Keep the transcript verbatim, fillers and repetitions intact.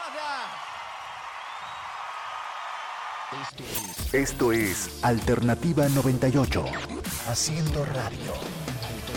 Esto es Alternativa noventa y ocho, haciendo radio.